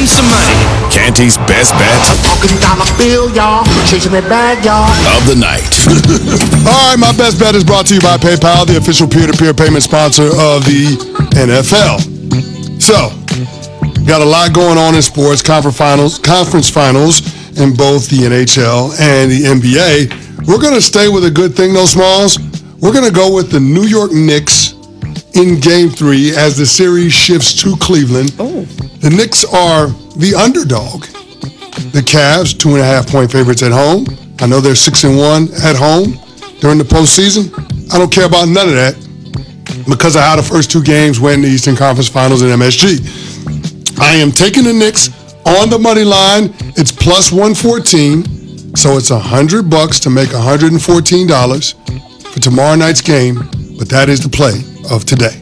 win some money. Canty's best bet Walking down the field, y'all. Chasing that bag, y'all. of the night. All right, my best bet is brought to you by PayPal, the official peer-to-peer payment sponsor of the NFL. So, got a lot going on in sports, conference finals in both the NHL and the NBA. We're going to stay with a good thing, though, Smalls. We're going to go with the New York Knicks in Game 3 as the series shifts to Cleveland. Oh. The Knicks are the underdog. The Cavs, 2.5-point favorites at home. I know they're 6-1 at home during the postseason. I don't care about none of that because of how the first two games went in the Eastern Conference Finals in MSG. I am taking the Knicks on the money line. It's plus 114, so it's $100 to make $114 for tomorrow night's game, but that is the play of today.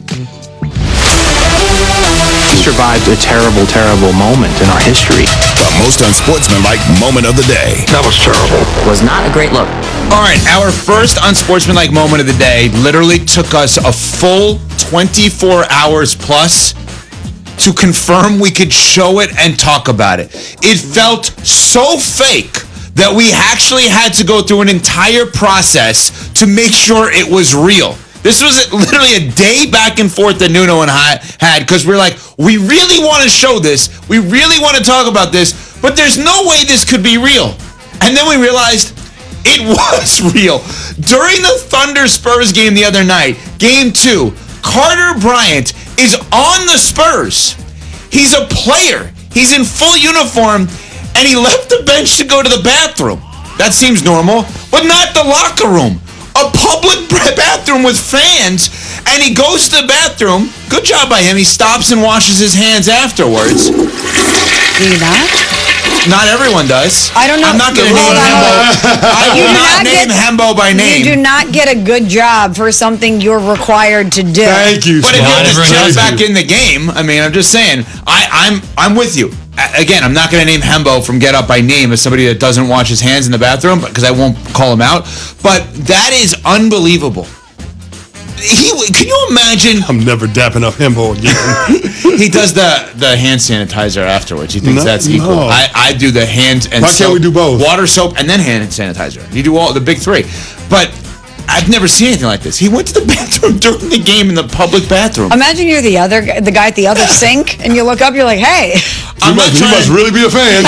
We survived a terrible, terrible moment in our history. The most unsportsmanlike moment of the day. That was terrible. Was not a great look. All right, our first unsportsmanlike moment of the day literally took us a full 24 hours plus to confirm we could show it and talk about it. It felt so fake that we actually had to go through an entire process to make sure it was real. This was literally a day back and forth that Nuno and I had because we're like, we really want to show this. We really want to talk about this, but there's no way this could be real. And then we realized it was real. During the Thunder Spurs game the other night, Game 2, Carter Bryant is on the Spurs. He's a player. He's in full uniform, and he left the bench to go to the bathroom. That seems normal, but not the locker room. A public bathroom with fans, and he goes to the bathroom. Good job by him. He stops and washes his hands afterwards. Do you not? Not everyone does. I don't know. I'm not going to name Hembo. I will not name Hembo by name. You do not get a good job for something you're required to do. Thank you, But if Smalls. you're just back in the game, I mean, I'm just saying, I'm with you. Again, I'm not going to name Hembo from Get Up by name as somebody that doesn't wash his hands in the bathroom because I won't call him out. But that is unbelievable. Can you imagine? I'm never dapping up Hembo again. He does the hand sanitizer afterwards. He thinks that's equal. No. I do the hand and Why soap. can't we do both? Water, soap, and then hand sanitizer. You do all the big three. But I've never seen anything like this. He went to the bathroom during the game in the public bathroom. Imagine you're the guy at the other sink, and you look up, you're like, hey. He must really be a fan.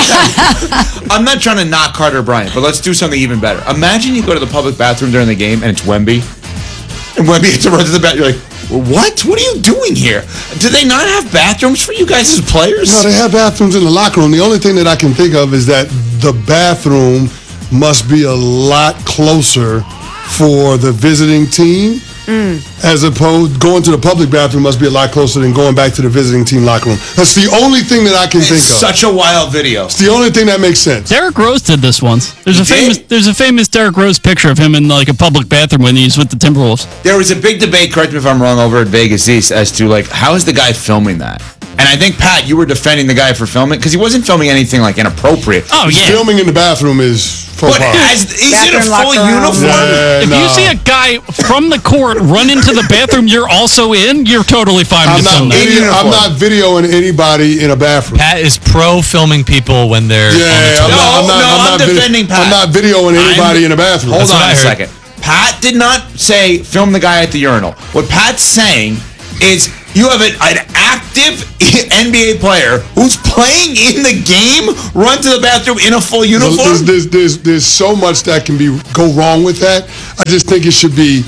I'm not trying to knock Carter Bryant, but let's do something even better. Imagine you go to the public bathroom during the game, and it's Wemby. And Wemby has to run to the bathroom. You're like, what? What are you doing here? Do they not have bathrooms for you guys as players? No, they have bathrooms in the locker room. The only thing that I can think of is that the bathroom must be a lot closer for the visiting team, as opposed going to the public bathroom must be a lot closer than going back to the visiting team locker room. That's the only thing that I can think of. Such a wild video. It's the only thing that makes sense. Derrick Rose did this once. There's a famous Derrick Rose picture of him in like a public bathroom when he's with the Timberwolves. There was a big debate, correct me if I'm wrong, over at Vegas East as to like how is the guy filming that? And I think, Pat, you were defending the guy for filming because he wasn't filming anything like inappropriate. Oh, yeah. Filming in the bathroom is faux But pas. he's in a Bathroom, full locker room. uniform. If you see a guy from the court run into the bathroom you're also in, you're totally fine I'm to film not, that. I'm not videoing anybody in a bathroom. Pat is pro filming people when they're on the toilet. I'm defending Pat. I'm not videoing anybody in a bathroom. Hold That's what on I a heard. second. Pat did not say film the guy at the urinal. What Pat's saying is you have an active NBA player who's playing in the game run to the bathroom in a full uniform. There's so much that can go wrong with that. I just think it should be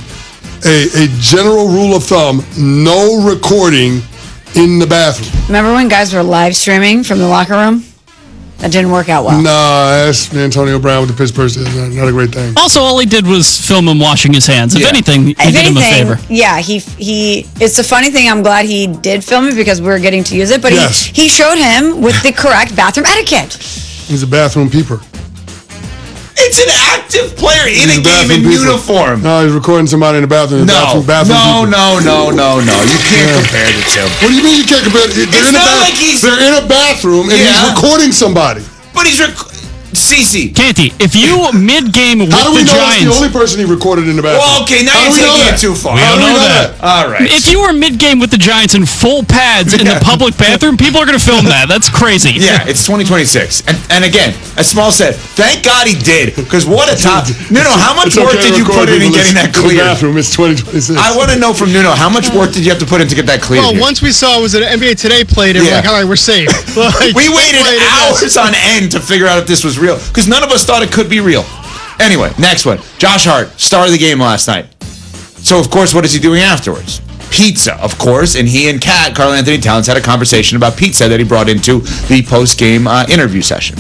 a general rule of thumb: no recording in the bathroom. Remember when guys were live streaming from the locker room? That didn't work out well. Nah, that's Antonio Brown with the Pittsburgh Steelers. Not a great thing. Also, all he did was film him washing his hands. If anything, he did him a favor. Yeah, he. It's a funny thing. I'm glad he did film it because we're getting to use it. But Yes. he showed him with the correct bathroom etiquette. He's a bathroom peeper. It's an active player in He's a game in peeper. uniform. No, he's recording somebody in the bathroom. No, bathroom peeper. no. You can't compare the two. What do you mean you can't compare? They're It's not like he's- they're in a bathroom and Yeah. he's recording somebody. But Cece. Canty, if you mid-game with How do we the know that's Giants... the only person he recorded in the bathroom? Well, okay, now How you're do we know taking that? it too far. We don't know that. All right. If you were mid-game with the Giants in full pads in the public bathroom, people are going to film that. That's crazy. Yeah, it's 2026. And again, as Small said, thank God he did, because what a top... Nuno, how much It's work okay did to you record put in people getting that in the cleared? bathroom. It's 2026. I want to know from Nuno, how much work did you have to put in to get that cleared? Well, here? once we saw it was an NBA Today played, and Yeah. we're like, all right, we're safe. Like, We waited played it, yes. hours on end to figure out if this was real, because none of us thought it could be real. Anyway, next one. Josh Hart, star of the game last night. So, of course, what is he doing afterwards? Pizza, of course, and he and Carl Anthony Towns had a conversation about pizza that he brought into the post-game interview session.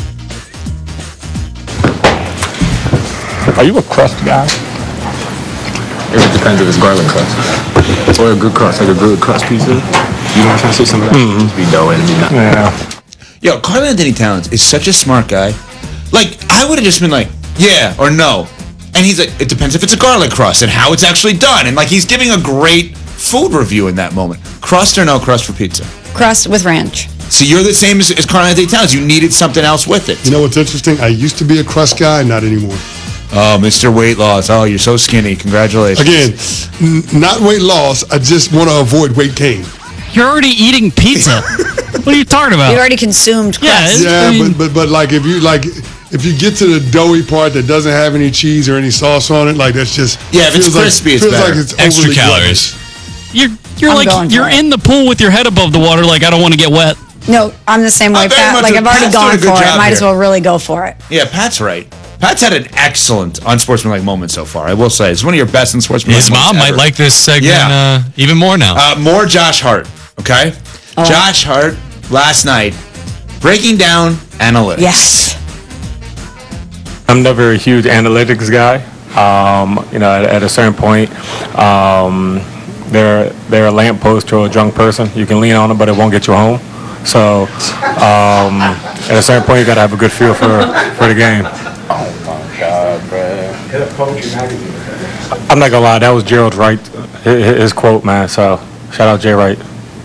Are you a crust guy? It depends if it's garlic crust. Or a good crust, like a good crust pizza. You know what I'm trying to say? Some of that needs to be dough and be not. Yeah. Yo, Carl Anthony Towns is such a smart guy. Like, I would have just been like, yeah or no. And he's like, it depends if it's a garlic crust and how it's actually done. And like, he's giving a great food review in that moment. Crust or no crust for pizza? Crust with ranch. So you're the same as Carl Anthony Towns. You needed something else with it. You know what's interesting? I used to be a crust guy, not anymore. Oh, Mr. Weight Loss. Oh, you're so skinny. Congratulations. Again, not weight loss. I just want to avoid weight gain. You're already eating pizza. What are you talking about? You already consumed crust. Yeah, Yeah, but like if you get to the doughy part that doesn't have any cheese or any sauce on it, like that's just Yeah, if it's feels like- crispy, it's feels better. like it's Extra overly calories. You're I'm like going for you're it. in the pool with your head above the water. Like I don't want to get wet. No, I'm the same way. very Pat, much like a- I've already Pat's doing a gone good for it. job Might as here. well really go for it. Yeah, Pat's right. Pat's had an excellent unsportsmanlike moment so far. I will say it's one of your best unsportsmanlike His moments mom might ever. like this segment Yeah. even more now. More Josh Hart. Okay, Josh Hart last night breaking down analytics. Yes. I'm never a huge analytics guy. At a certain point, they're a lamppost to a drunk person. You can lean on them, but it won't get you home. So, at a certain point, you gotta have a good feel for the game. Oh my God, bro! I'm not gonna lie, that was Gerald Wright, his quote, man. So, shout out Jay Wright.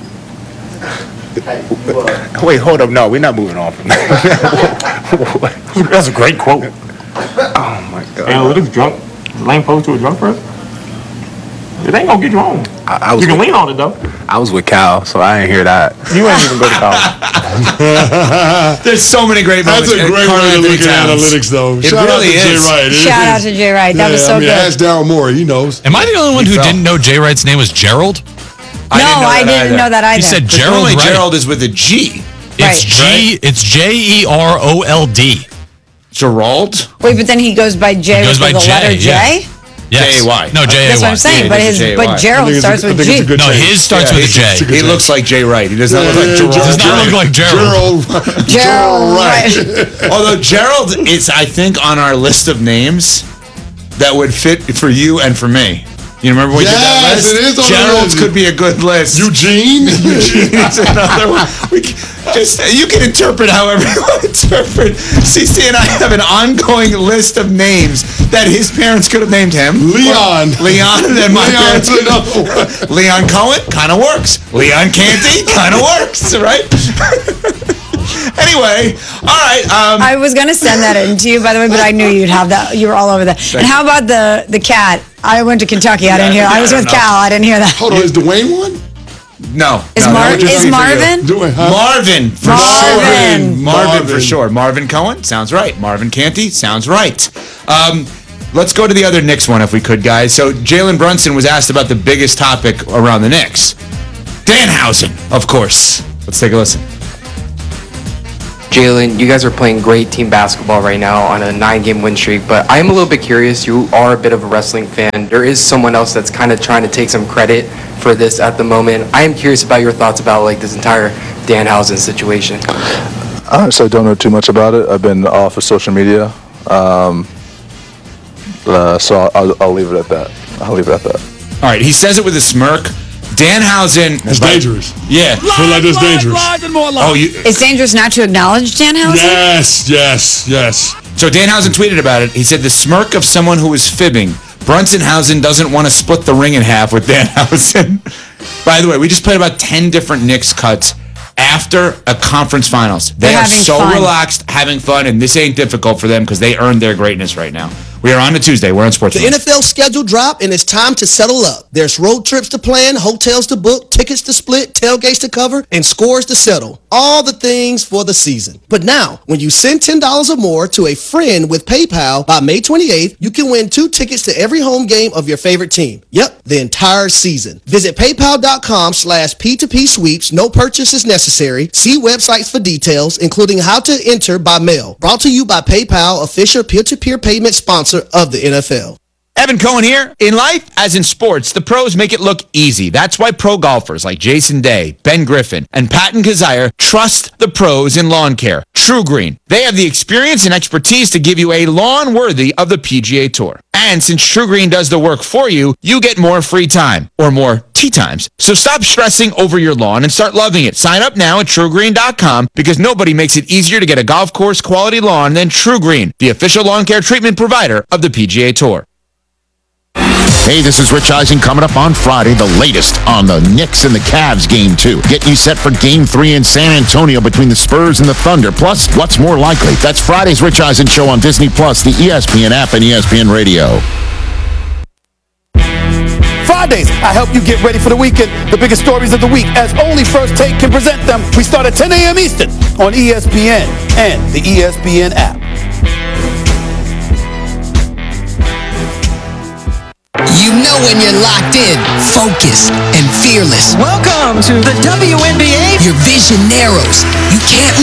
Wait, hold up. No, we're not moving on from that. That's a great quote. Oh my God! Analytics drunk, lamppost to a drunk person. It ain't gonna get you home. I was You can with, lean on it though. I was with Cal, so I ain't hear that. You ain't even go to college. There's so many great moments. That's a in great Carl way to Anthony look at Towns. analytics, though. It Shout out really to Jay is. Wright. Shout out to Jay Wright. That was so good. Ask Daryl Morey. He knows. Am I the only one who fell. didn't know Jay Wright's name was Gerald? I didn't know that either. You said Because Gerald normally Wright. Gerald is with a G. It's Right. It's Jerold. Gerald? Wait, but then he goes by J He goes with by the J, letter yeah. J? Yes. J-A-Y. No, J-A-Y. That's what I'm saying. Yeah, but it's his J-A-Y. but Gerald starts with G. No, his starts with a J. He looks like Jay Wright. He does not look like Gerald. Does not look like Gerald. Gerald Wright. Although Gerald is, I think, on our list of names that would fit for you and for me. You remember we did that Yes, list? it is on the Gerald's list. could be a good list. Eugene. Eugene's another one. You can interpret however you want to interpret. CC and I have an ongoing list of names that his parents could have named him. Leon. Leon and my Leon's parents. another one. Leon Cohen kind of works. Leon Canty kind of works, right? Anyway, all right. I was gonna send that in to you, by the way, but I knew you'd have that. You were all over that. And how about the cat? I went to Kentucky. I didn't hear. I was with Cal. I didn't hear that. Hold on, is Dwayne one? No. Is no, Mar- that would just is be for you. Marvin? Dwayne, huh? Marvin, for Marvin. sure. Marvin, for sure. Marvin Cohen, sounds right. Marvin Canty, sounds right. Let's go to the other Knicks one if we could, guys. So Jalen Brunson was asked about the biggest topic around the Knicks. Danhausen, of course. Let's take a listen. Jalen, you guys are playing great team basketball right now on a 9-game win streak, but I am a little bit curious. You are a bit of a wrestling fan. There is someone else that's kind of trying to take some credit for this at the moment. I am curious about your thoughts about like this entire Danhausen situation. Honestly, I don't know too much about it. I've been off of social media, so I'll leave it at that. All right, he says it with a smirk. Danhausen. It's dangerous. Yeah. Feel like it's dangerous. Oh, It's dangerous not to acknowledge Danhausen? Yes. So Danhausen tweeted about it. He said, the smirk of someone who is fibbing. Brunsonhausen doesn't want to split the ring in half with Danhausen. By the way, we just played about 10 different Knicks cuts, after a conference finals. They They're are having so fun. relaxed, having fun, and this ain't difficult for them because they earned their greatness right now. We are on to Tuesday. We're on Sports. The NFL schedule dropped, and it's time to settle up. There's road trips to plan, hotels to book, tickets to split, tailgates to cover, and scores to settle. All the things for the season. But now, when you send $10 or more to a friend with PayPal by May 28th, you can win 2 tickets to every home game of your favorite team. Yep, the entire season. Visit paypal.com/P2P sweeps. No purchase is necessary. See websites for details, including how to enter by mail. Brought to you by PayPal, official peer-to-peer payment sponsor of the NFL. Evan Cohen here. In life, as in sports, the pros make it look easy. That's why pro golfers like Jason Day, Ben Griffin, and Patton Kazire trust the pros in lawn care. True Green. They have the experience and expertise to give you a lawn worthy of the PGA Tour. And since True Green does the work for you, you get more free time, or more tee times. So stop stressing over your lawn and start loving it. Sign up now at TrueGreen.com because nobody makes it easier to get a golf course quality lawn than True Green, the official lawn care treatment provider of the PGA Tour. Hey, this is Rich Eisen coming up on Friday, the latest on the Knicks and the Cavs game 2. Getting you set for game 3 in San Antonio between the Spurs and the Thunder. Plus, what's more likely? That's Friday's Rich Eisen show on Disney+, the ESPN app, and ESPN Radio. Fridays, I help you get ready for the weekend. The biggest stories of the week, as only First Take can present them. We start at 10 a.m. Eastern on ESPN and the ESPN app. You know when you're locked in, focused, and fearless. Welcome to the WNBA. Your vision narrows. You can't